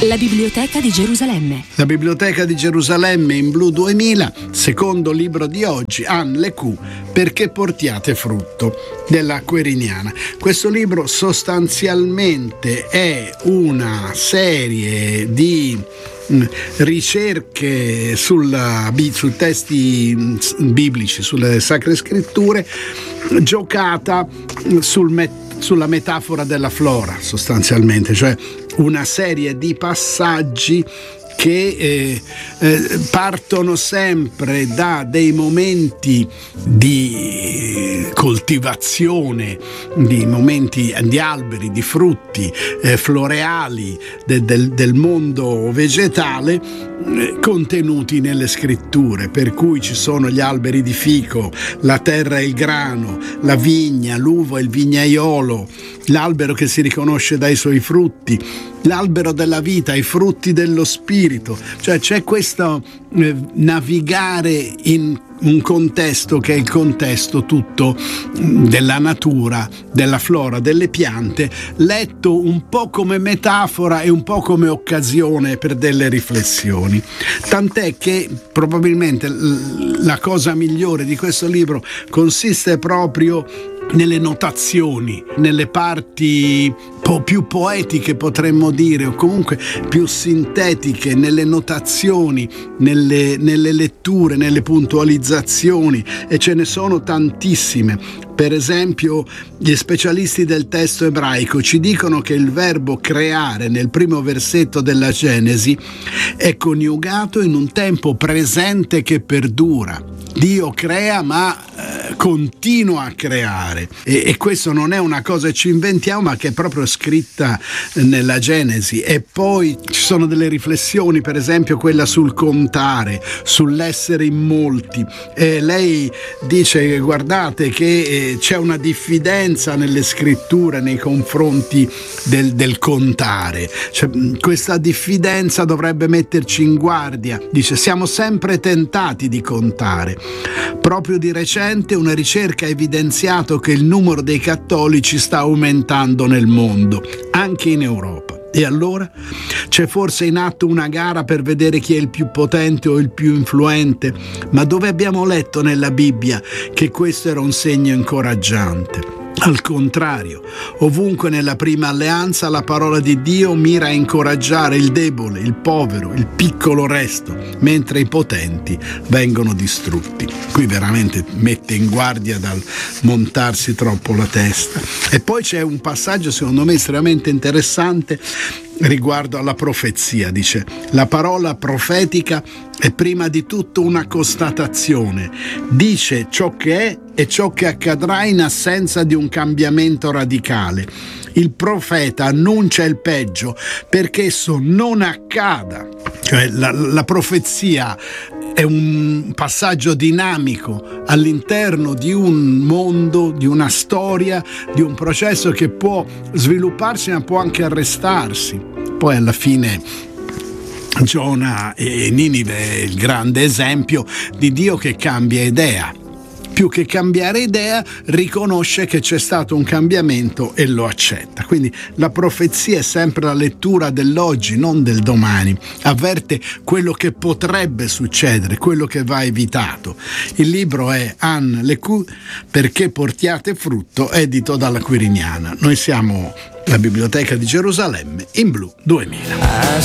La Biblioteca di Gerusalemme. La Biblioteca di Gerusalemme in Blu 2000, secondo libro di oggi, Anne Lecou, Perché portiate frutto, della Queriniana. Questo libro sostanzialmente è una serie di ricerche sui testi biblici, sulle Sacre Scritture, giocata sulla metafora della flora, sostanzialmente, cioè una serie di passaggi che partono sempre da dei momenti di coltivazione, di momenti di alberi, di frutti floreali del mondo vegetale, contenuti nelle scritture, per cui ci sono gli alberi di fico, la terra e il grano, la vigna, l'uva e il vignaiolo, l'albero che si riconosce dai suoi frutti, l'albero della vita, i frutti dello spirito. Cioè c'è questo navigare in un contesto che è il contesto tutto della natura, della flora, delle piante, letto un po' come metafora e un po' come occasione per delle riflessioni. Tant'è che probabilmente la cosa migliore di questo libro consiste proprio nelle notazioni, nelle parti più poetiche, potremmo dire, o comunque più sintetiche, nelle notazioni, nelle letture, nelle puntualizzazioni, e ce ne sono tantissime. Per esempio, gli specialisti del testo ebraico ci dicono che il verbo creare nel primo versetto della Genesi è coniugato in un tempo presente che perdura. Dio crea, ma continua a creare, e questo non è una cosa che ci inventiamo, ma che è proprio scritta nella Genesi. E poi ci sono delle riflessioni, per esempio quella sul contare, sull'essere in molti. Lei dice: guardate che c'è una diffidenza nelle scritture nei confronti del contare, cioè, questa diffidenza dovrebbe metterci in guardia. Dice: siamo sempre tentati di contare. Proprio di recente una ricerca ha evidenziato che il numero dei cattolici sta aumentando nel mondo, anche in Europa. E allora c'è forse in atto una gara per vedere chi è il più potente o il più influente? Ma dove abbiamo letto nella Bibbia che questo era un segno incoraggiante? Al contrario, ovunque nella prima alleanza la parola di Dio mira a incoraggiare il debole, il povero, il piccolo resto, mentre i potenti vengono distrutti. Qui veramente mette in guardia dal montarsi troppo la testa. E poi c'è un passaggio secondo me estremamente interessante riguardo alla profezia. Dice: la parola profetica è prima di tutto una constatazione, dice ciò che è e ciò che accadrà in assenza di un cambiamento radicale. Il profeta annuncia il peggio perché esso non accada. Cioè la profezia è un passaggio dinamico all'interno di un mondo, di una storia, di un processo che può svilupparsi ma può anche arrestarsi. Poi alla fine Giona e Ninive è il grande esempio di Dio che cambia idea. Più che cambiare idea, riconosce che c'è stato un cambiamento e lo accetta. Quindi la profezia è sempre la lettura dell'oggi, non del domani. Avverte quello che potrebbe succedere, quello che va evitato. Il libro è Anne Lecou, Perché portiate frutto, edito dalla Queriniana. Noi siamo la Biblioteca di Gerusalemme in Blu 2000.